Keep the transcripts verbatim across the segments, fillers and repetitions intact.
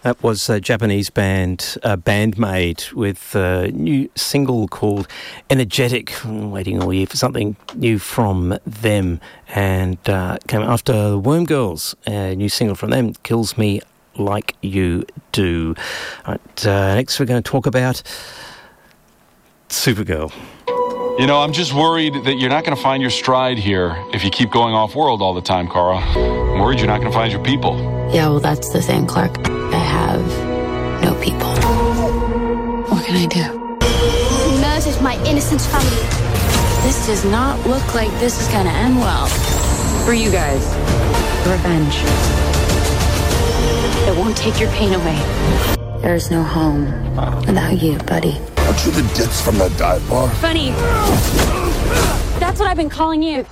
That was a Japanese band, uh, Bandmade, with a new single called Energetic. I'm waiting all year for something new from them. And uh, came after the Worm Girls, a new single from them, Kills Me Like You Do. Right, uh, next we're going to talk about Supergirl. You know, I'm just worried that you're not going to find your stride here if you keep going off-world all the time, Kara. I'm worried you're not going to find your people. Yeah, well, that's the thing, Clark. I have no people. What can I do? He murdered my innocent family. This does not look like this is going to end well. For you guys. Revenge. It won't take your pain away. There's no home without you, buddy. Aren't you the ditz from that dive bar? Funny. That's what I've been calling you.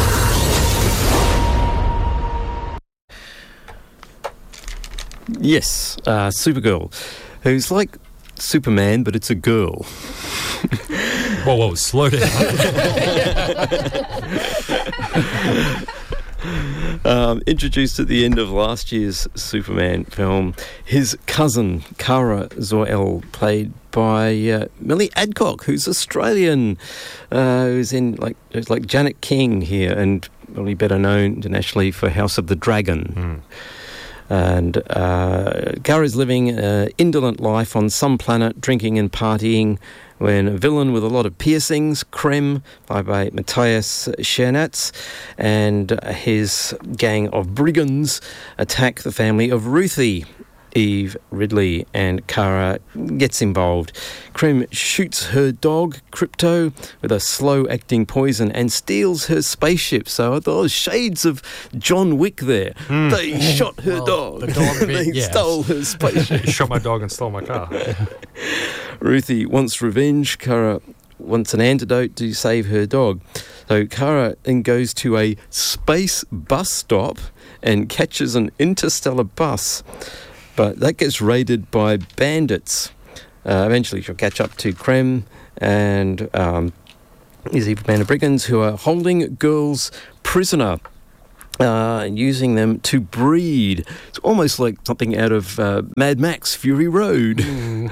Yes, uh, Supergirl, who's like Superman, but it's a girl. Whoa, whoa, slow down. um, introduced at the end of last year's Superman film, his cousin, Kara Zor-El, played by uh, Millie Adcock, who's Australian, uh, who's in like who's like Janet King here, and probably better known internationally for House of the Dragon. Mm. And uh, Kara's living an indolent life on some planet, drinking and partying, when a villain with a lot of piercings, Krem, played by Matthias Schoenaerts, and his gang of brigands attack the family of Ruthie. Eve Ridley, and Kara gets involved. Krem shoots her dog, Crypto, with a slow-acting poison and steals her spaceship. So I thought, oh, shades of John Wick there. Mm. They shot her well, dog. The dog they yes. stole her spaceship. Shot my dog and stole my car. Ruthie wants revenge. Kara wants an antidote to save her dog. So Kara then goes to a space bus stop and catches an interstellar bus. But that gets raided by bandits. Uh, eventually she'll catch up to Krem and um, his evil band of brigands who are holding girls prisoner uh, and using them to breed. It's almost like something out of uh, Mad Max Fury Road. Mm.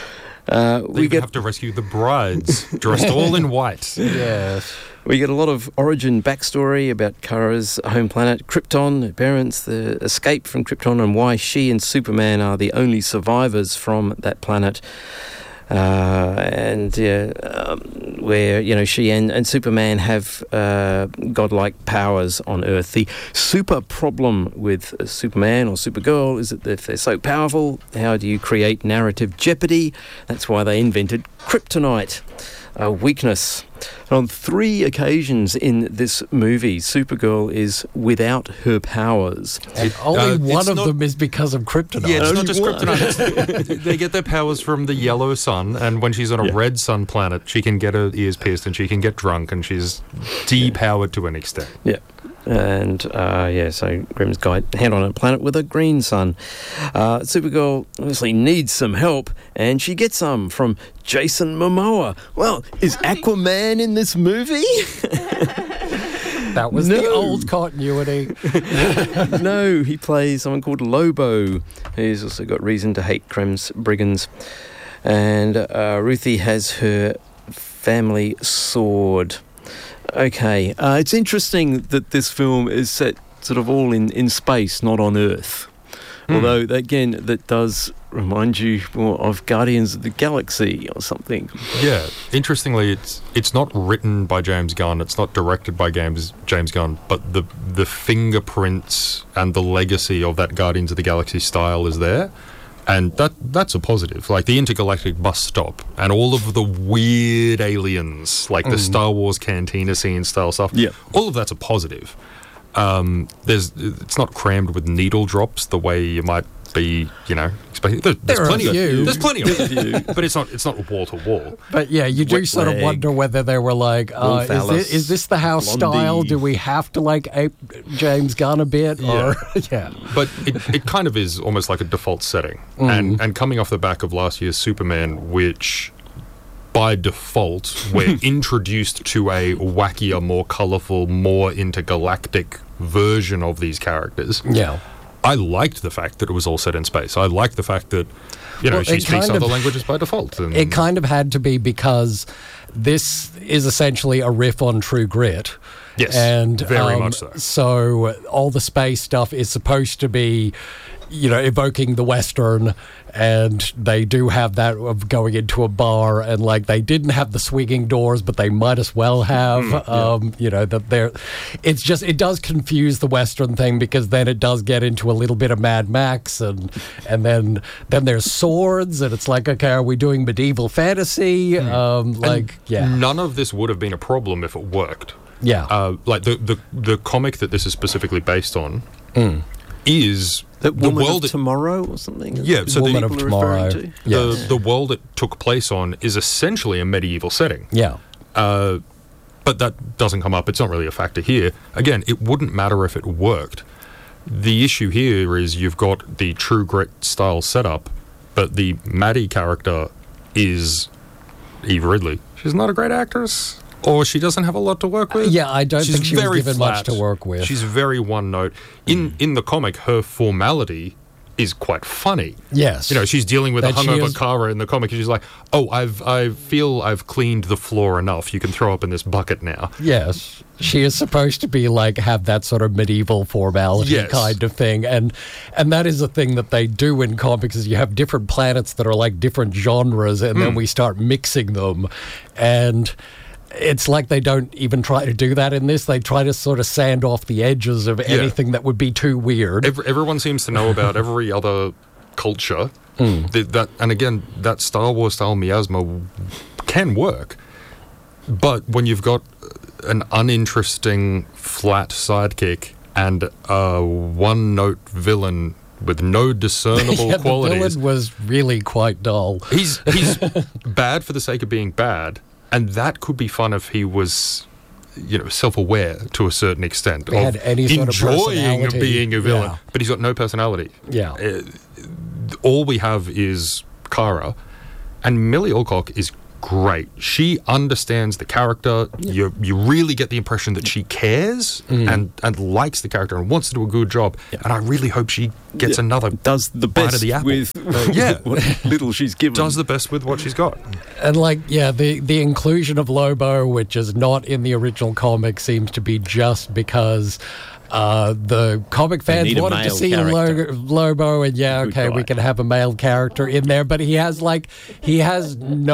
Uh, we we get have to rescue the brides, dressed all in white. Yes. We get a lot of origin backstory about Kara's home planet, Krypton, her parents, the escape from Krypton, and why she and Superman are the only survivors from that planet. Uh, and yeah, um, where, you know, she and, and Superman have uh, godlike powers on Earth. The super problem with Superman or Supergirl is that if they're so powerful, how do you create narrative jeopardy? That's why they invented kryptonite. A weakness. On three occasions in this movie, Supergirl is without her powers. And only uh, one of not, them is because of kryptonite. Yeah, it's only not just one. kryptonite. It's, they get their powers from the yellow sun, and when she's on a yeah. red sun planet, she can get her ears pierced and she can get drunk, and she's depowered to an extent. Yeah. And, uh, yeah, so Grimm's got a hand on a planet with a green sun. Uh, Supergirl obviously needs some help, and she gets some from Jason Momoa. Well, is Aquaman in this movie? That was no. the old continuity. No, he plays someone called Lobo, who's also got reason to hate Krem's brigands. And uh, Ruthie has her family sword. Okay, uh, it's interesting that this film is set sort of all in, in space, not on Earth. Mm. Although, again, that does remind you more of Guardians of the Galaxy or something. Yeah, interestingly, it's it's not written by James Gunn, it's not directed by James, James Gunn, but the the fingerprints and the legacy of that Guardians of the Galaxy style is there. And that that's a positive. Like the intergalactic bus stop and all of the weird aliens, like the mm. Star Wars cantina scene style stuff, yeah. all of that's a positive. Um, there's It's not crammed with needle drops the way you might be, you know, expecting. There, there's, there plenty are a few. Of, there's plenty of it, but it's not it's not wall to wall. But yeah, you do Wet sort leg, of wonder whether they were like, uh, is, this, is this the house blondie. style? Do we have to like ape James Gunn a bit? Yeah. Or yeah, but it, it kind of is almost like a default setting, mm. and and coming off the back of last year's Superman, which by default we're introduced to a wackier, more colourful, more intergalactic version of these characters. Yeah. I liked the fact that it was all set in space. I liked the fact that, you know, Well, she it speaks kind other of- languages by default. And It kind of had to be because this is essentially a riff on True Grit. Yes, and very um, much so. So all the space stuff is supposed to be, you know, evoking the Western, and they do have that of going into a bar, and like they didn't have the swinging doors, but they might as well have. Mm, um, You know that they're. It's just it does confuse the Western thing because then it does get into a little bit of Mad Max, and and then then there's swords, and it's like, okay, are we doing medieval fantasy? Um, like And yeah, none of this would have been a problem if it worked. yeah. Uh, like the, the the comic that this is specifically based on Mm. is The the Woman world of Tomorrow or something? Yeah, so the- Woman of people are referring Tomorrow. to? the Yes. the world it took place on is essentially a medieval setting. Yeah. Uh, but that doesn't come up. It's not really a factor here. Again, it wouldn't matter if it worked. The issue here is you've got the True Grit style setup, but the Maddie character is Eve Ridley. She's not a great actress, or she doesn't have a lot to work with. Yeah, I don't She's think she was very given flat. much to work with. She's very one note. In in the comic, her formality is quite funny. Yes. You know, she's dealing with That a she hungover is- Kara in the comic, and she's like, "Oh, I've I feel I've cleaned the floor enough. You can throw up in this bucket now." Yes, she is supposed to be like have that sort of medieval formality Yes. kind of thing, and and that is a thing that they do in comics. Is you have different planets that are like different genres, and Hmm. then we start mixing them, and it's like they don't even try to do that in this. They try to sort of sand off the edges of anything that would be too weird. Every, everyone seems to know about every other culture. Hmm. Th- that and again, that Star Wars style miasma can work, but when you've got an uninteresting, flat sidekick and a one-note villain with no discernible yeah, the qualities, villain was really quite dull. he's he's bad for the sake of being bad, and that could be fun if he was, you know, self-aware to a certain extent He had any sort of enjoying personality. being a villain, Yeah. but he's got no personality. Yeah. Uh, all we have is Kara, and Millie Alcock is great. She understands the character. You you really get the impression that she cares Mm. and and likes the character and wants to do a good job. And I really hope she gets Yeah. another Does the bite best of the apple. with uh, Yeah. what little she's given. Does the best with what she's got. And like, yeah, the the inclusion of Lobo, which is not in the original comic, seems to be just because uh, the comic fans need a wanted to male see character. Lo- Lobo, and yeah, Good okay, guy. we can have a male character in there, but he has like he has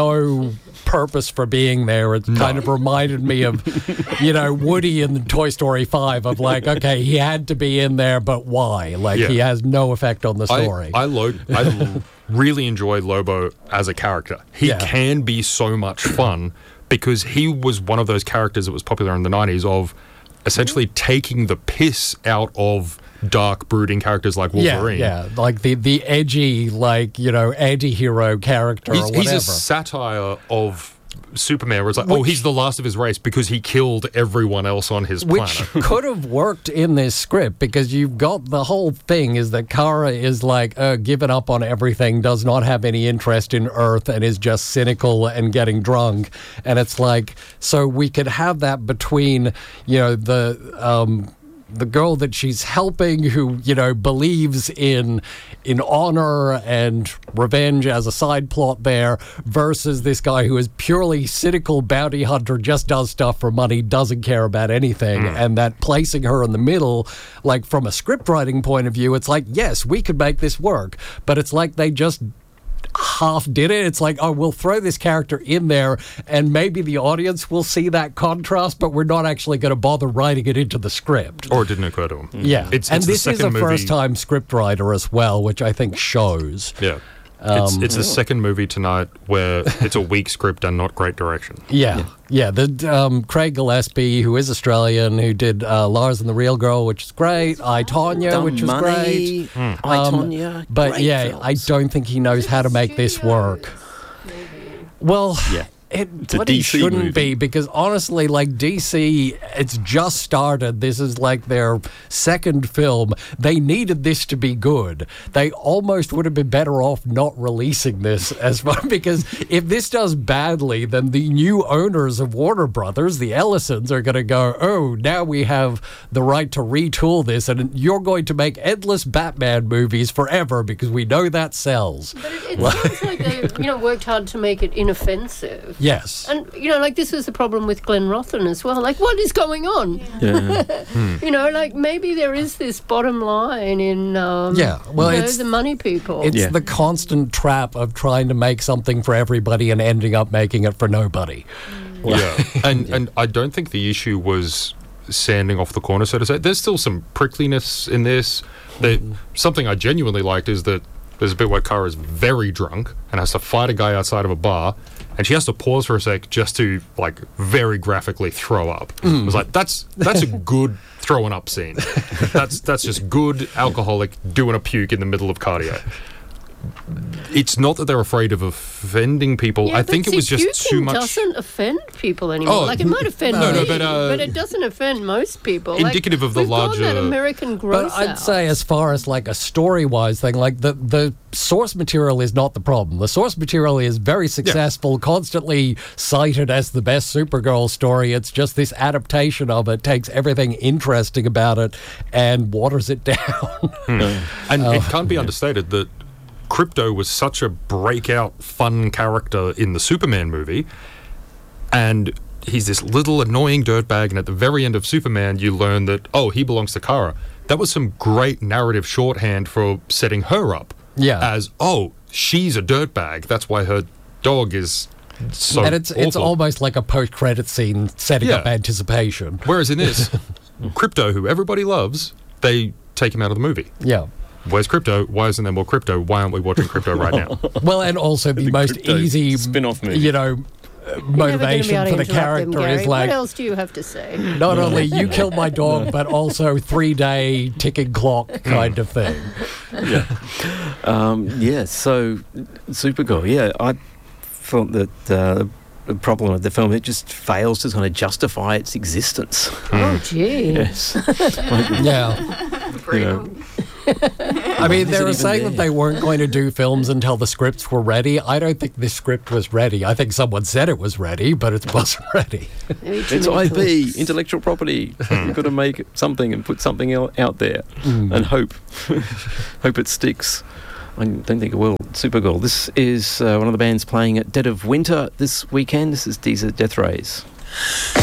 no purpose for being there. It kind of reminded me of, you know, Woody in Toy Story five of like, okay, he had to be in there, but why? Like, Yeah. he has no effect on the I, story. I, lo- I l- really enjoy Lobo as a character. He Yeah. can be so much fun because he was one of those characters that was popular in the nineties of essentially taking the piss out of dark, brooding characters like Wolverine. Yeah, yeah, like the the edgy, like, you know, anti-hero character He's, or whatever. he's a satire of Superman where it's like, oh, he's the last of his race because he killed everyone else on his Which planet. could have worked in this script because you've got the whole thing is that Kara is like uh, given up on everything, does not have any interest in Earth, and is just cynical and getting drunk. And it's like, so we could have that between, you know, the. Um, the girl that she's helping who, you know, believes in in honor and revenge as a side plot there versus this guy who is purely cynical bounty hunter, just does stuff for money, doesn't care about anything. And that placing her in the middle, like from a script writing point of view, it's like, yes, we could make this work. But it's like they just half did it. It's like, oh, we'll throw this character in there and maybe the audience will see that contrast, but we're not actually going to bother writing it into the script. Or it didn't occur to him. Yeah. It's, and it's the this is a second movie- first-time scriptwriter as well, which I think shows. Yeah. it's Um, it's the second movie tonight where it's a weak script and not great direction. Yeah, yeah. The um, Craig Gillespie, who is Australian, who did uh, Lars and the Real Girl, which is great. I, Tonya, Dumb which was Money, great. I, Um, Tonya, But great yeah, films. I don't think he knows how to make this work. Well, Yeah. It It's a bloody D C shouldn't movie. be, because honestly, like D C, it's just started. This is like their second film. They needed this to be good. They almost would have been better off not releasing this as far, because if this does badly, then the new owners of Warner Brothers, the Ellisons, are going to go, oh, now we have the right to retool this, and you're going to make endless Batman movies forever because we know that sells. But it, it sounds like they, you know, worked hard to make it inoffensive. Yes. And, you know, like, this was the problem with Glenn Rothman as well. Like, what is going on? Yeah. You know, like, maybe there is this bottom line in, um, Yeah, well, you know, it's- the money people. It's Yeah. the constant trap of trying to make something for everybody and ending up making it for nobody. Yeah, and and I don't think the issue was sanding off the corner, so to say. There's still some prickliness in this. That something I genuinely liked is that there's a bit where Kara's very drunk and has to fight a guy outside of a bar, and she has to pause for a sec just to, like, very graphically throw up. It was like, that's that's a good throwing up scene. That's that's just good alcoholic doing a puke in the middle of cardio. It's not that they're afraid of offending people. Yeah, I but think it see, was just puking too much. doesn't offend people anymore. Oh, like, it might offend no, me, no, but, uh, it doesn't offend most people. indicative like, of the we've gone that larger- American gross But I'd out. say, as far as like a story-wise thing, like the the source material is not the problem. The source material is very successful, constantly cited as the best Supergirl story. It's just this adaptation of it takes everything interesting about it and waters it down. And it can't be understated that Krypto was such a breakout, fun character in the Superman movie, and he's this little annoying dirtbag, and at the very end of Superman, you learn that, oh, he belongs to Kara. That was some great narrative shorthand for setting her up. Yeah. As, oh, she's a dirtbag. That's why her dog is so and it's it's awful. almost like a post-credit scene setting Yeah. up anticipation. Whereas in this, Krypto, who everybody loves, they take him out of the movie. Yeah. Where's Krypto? Why isn't there more Krypto? Why aren't we watching Krypto right now? Well, and also the, The most Krypto easy spin-off movie. you know, uh, You're never gonna be motivation able to for the interrupt them, character Gary. is like, what else do you have to say? not only you killed my dog, but also three-day ticking clock kind of thing. Yeah. Um, yeah, so Supergirl, yeah, I thought that uh, the problem with the film, it just fails to kind of justify its existence. Oh, gee. Yes. Yeah. You know, I mean, they it were even saying there? that they weren't going to do films until the scripts were ready. I don't think the script was ready. I think someone said it was ready, but it wasn't ready. Maybe too it's many I P, hooks. intellectual property. You've got to make something and put something el- out there and hope. Hope it sticks. I don't think it will. Supergirl. This is uh, one of the bands playing at Dead of Winter this weekend. This is Deezer Death Rays.